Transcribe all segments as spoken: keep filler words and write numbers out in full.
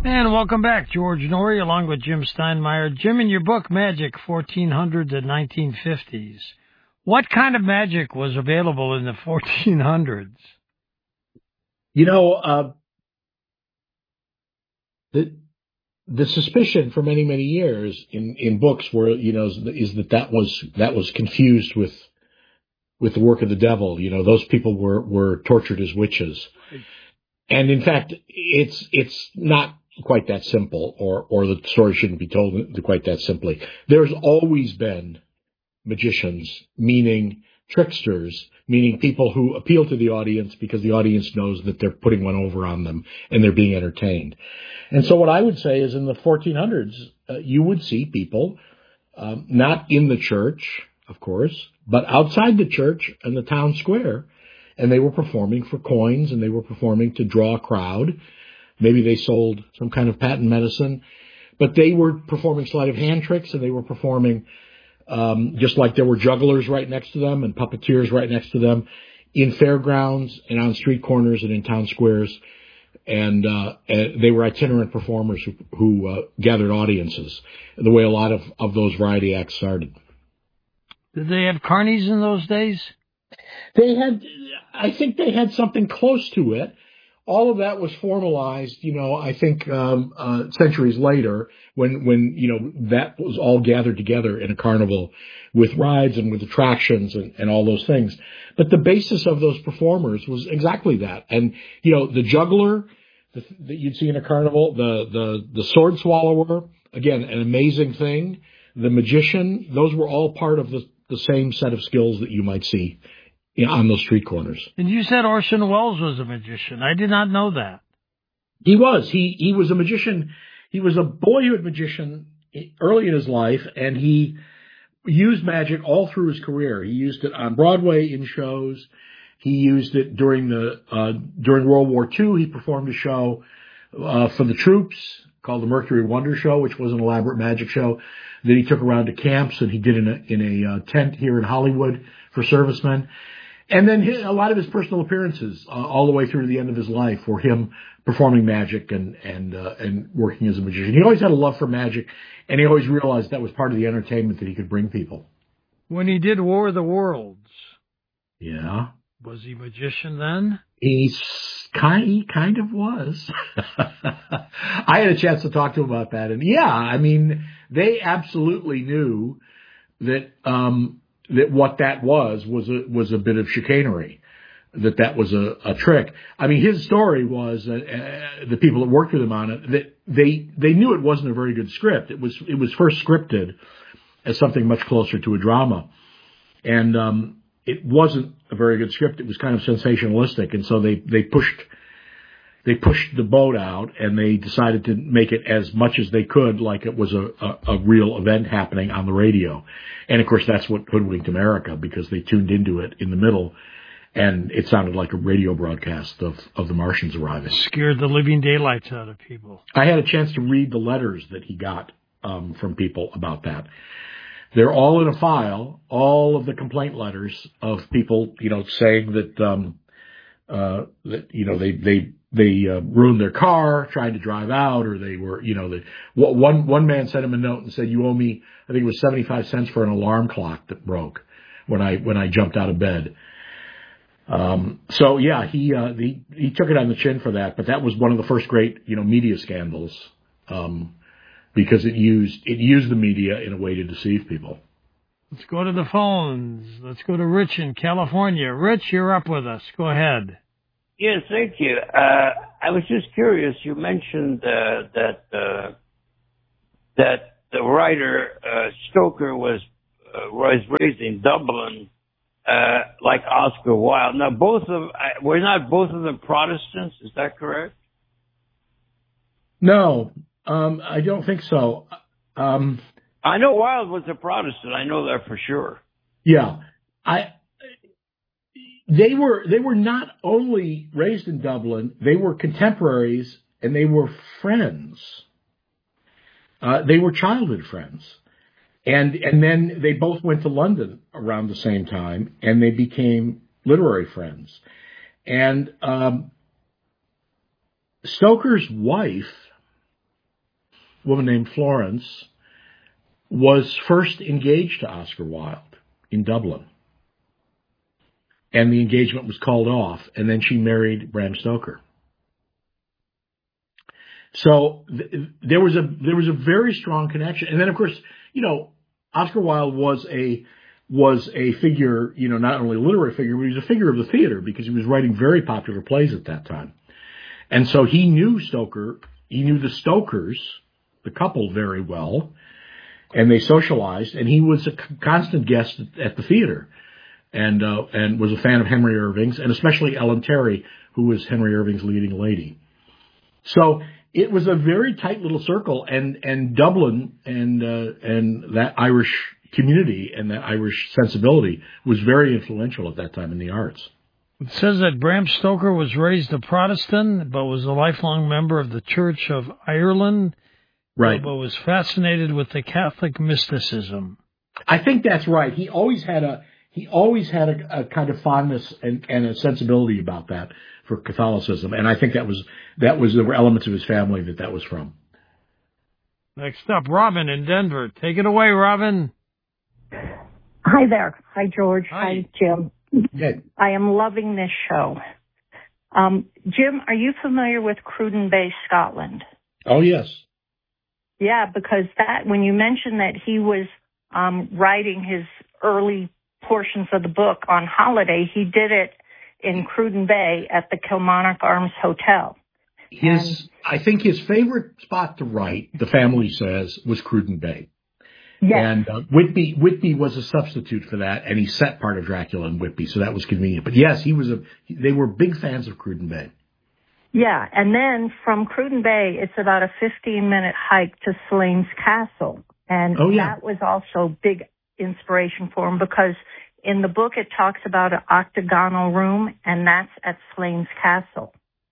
And welcome back, George Norrie, along with Jim Steinmeier. Jim, in your book, Magic, fourteen hundreds to nineteen fifties, what kind of magic was available in the fourteen hundreds? You know, uh, the the suspicion for many, many years in, in books were, you know, is, is that that was, that was confused with with the work of the devil. You know, those people were, were tortured as witches. And in fact, it's it's not quite that simple, or, or the story shouldn't be told quite that simply. There's always been magicians, meaning tricksters, meaning people who appeal to the audience because the audience knows that they're putting one over on them and they're being entertained. And so what I would say is in the fourteen hundreds, uh, you would see people, um, not in the church, of course, but outside the church and the town square, and they were performing for coins, and they were performing to draw a crowd. Maybe they sold some kind of patent medicine, but they were performing sleight of hand tricks, and they were performing um, just like there were jugglers right next to them and puppeteers right next to them in fairgrounds and on street corners and in town squares. And, uh, and they were itinerant performers who, who uh, gathered audiences, the way a lot of, of those variety acts started. Did they have carnies in those days? They had, I think they had something close to it. All of that was formalized, you know, I think, um, uh, centuries later when, when, you know, that was all gathered together in a carnival with rides and with attractions and, and all those things. But the basis of those performers was exactly that. And, you know, the juggler the, that you'd see in a carnival, the, the, the sword swallower, again, an amazing thing. The magician, those were all part of the, the same set of skills that you might see on those street corners. And you said Orson Welles was a magician. I did not know that. He was. He he was a magician. He was a boyhood magician early in his life, and he used magic all through his career. He used it on Broadway in shows. He used it during the uh, during World War Two. He performed a show uh, for the troops called the Mercury Wonder Show, which was an elaborate magic show that he took around to camps, and he did in a in a uh, tent here in Hollywood for servicemen. And then his, a lot of his personal appearances, uh, all the way through to the end of his life, were him performing magic and and uh, and working as a magician. He always had a love for magic, and he always realized that was part of the entertainment that he could bring people. When he did War of the Worlds, yeah, was he a magician then? He's kind, he kind of was. I had a chance to talk to him about that, and yeah, I mean, they absolutely knew that. Um, that what that was was a, was a bit of chicanery, that that was a, a trick. I mean, his story was, uh, uh, the people that worked with him on it, that they, they knew it wasn't a very good script. It was, it was first scripted as something much closer to a drama. And, um, it wasn't a very good script. It was kind of sensationalistic. And so they, they pushed, they pushed the boat out, and they decided to make it as much as they could like it was a, a, a real event happening on the radio. And, of course, that's what hoodwinked America, because they tuned into it in the middle, and it sounded like a radio broadcast of, of the Martians arriving. Scared the living daylights out of people. I had a chance to read the letters that he got um, from people about that. They're all in a file, all of the complaint letters of people, you know, saying that, um, uh, that you know, they, they, They uh, ruined their car trying to drive out, or they were, you know, the one one man sent him a note and said, "You owe me, I think it was seventy-five cents for an alarm clock that broke when I when I jumped out of bed." Um, so yeah, he uh, he he took it on the chin for that, but that was one of the first great, you know, media scandals, um, because it used it used the media in a way to deceive people. Let's go to the phones. Let's go to Rich in California. Rich, you're up with us. Go ahead. Yes, thank you. Uh, I was just curious. You mentioned uh, that uh, that the writer uh, Stoker was uh, was raised in Dublin, uh, like Oscar Wilde. Now, both of uh, were not both of them Protestants. Is that correct? No, um, I don't think so. Um, I know Wilde was a Protestant. I know that for sure. Yeah, I. They were they were not only raised in Dublin, they were contemporaries, and they were friends. Uh, they were childhood friends. And and then they both went to London around the same time, and they became literary friends. And um, Stoker's wife woman named Florence, was first engaged to Oscar Wilde in Dublin. And the engagement was called off, and then she married Bram Stoker. So th- there was a there was a very strong connection. And then, of course, you know, Oscar Wilde was a was a figure, you know, not only a literary figure, but he was a figure of the theater because he was writing very popular plays at that time. And so he knew Stoker, he knew the Stokers, the couple, very well, and they socialized, and he was a constant guest at the theater, and uh, and was a fan of Henry Irving's, and especially Ellen Terry, who was Henry Irving's leading lady. So it was a very tight little circle, and, and Dublin and uh, and that Irish community and that Irish sensibility was very influential at that time in the arts. It says that Bram Stoker was raised a Protestant, but was a lifelong member of the Church of Ireland, right? But was fascinated with the Catholic mysticism. I think that's right. He always had a he always had a, a kind of fondness and, and a sensibility about that for Catholicism, and I think that was that was there were elements of his family that that was from. Next up, Robin in Denver. Take it away, Robin. Hi there. Hi, George. Hi, Hi Jim. Good. I am loving this show. Um, Jim, are you familiar with Cruden Bay, Scotland? Oh, yes. Yeah, because that when you mentioned that he was um, writing his early portions of the book on holiday, he did it in Cruden Bay at the Kilmarnock Arms Hotel. His, and, I think his favorite spot to write, the family says, was Cruden Bay. Yes. And uh, Whitby, Whitby was a substitute for that, and he set part of Dracula in Whitby, so that was convenient. But yes, he was a. They were big fans of Cruden Bay. Yeah, and then from Cruden Bay, it's about a fifteen-minute hike to Slains Castle, and oh, yeah. that was also big inspiration for him because in the book it talks about an octagonal room, and that's at Slains Castle.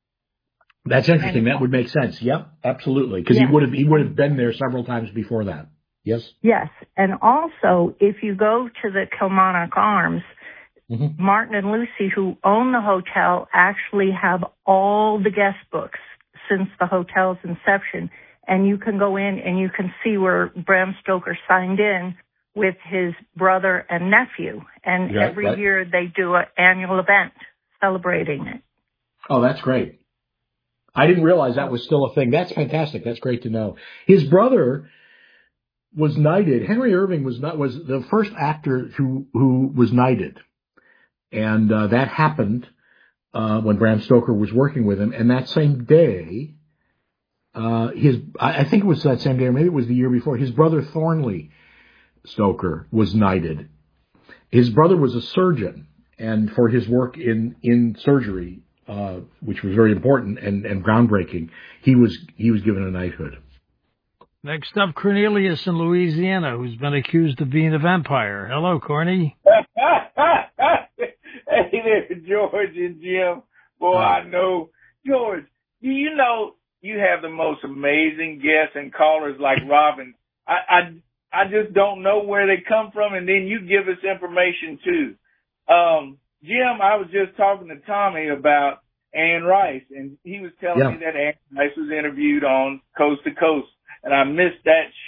That's interesting. And, that would make sense. Yep, absolutely, because yeah. he would have he would have been there several times before that. Yes. Yes, and also if you go to the Kilmarnock Arms, mm-hmm. Martin and Lucy, who own the hotel, actually have all the guest books since the hotel's inception, and you can go in and you can see where Bram Stoker signed in with his brother and nephew, and yeah, every right. year they do an annual event celebrating it. Oh, that's great. I didn't realize that was still a thing. That's fantastic. That's great to know. His brother was knighted. Henry Irving was not was the first actor who who was knighted, and uh, that happened uh, when Bram Stoker was working with him. And that same day, uh, his I, I think it was that same day, or maybe it was the year before. His brother Thornley Stoker was knighted. His brother was a surgeon, and for his work in in surgery, uh, which was very important and, and groundbreaking, he was he was given a knighthood. Next up, Cornelius in Louisiana, who's been accused of being a vampire. Hello, Corny. Hey there, George and Jim. Boy, I know. George, do you know you have the most amazing guests and callers like Robin? I, I, I just don't know where they come from, and then you give us information, too. Um, Jim, I was just talking to Tommy about Anne Rice, and he was telling yeah. me that Anne Rice was interviewed on Coast to Coast. And I missed that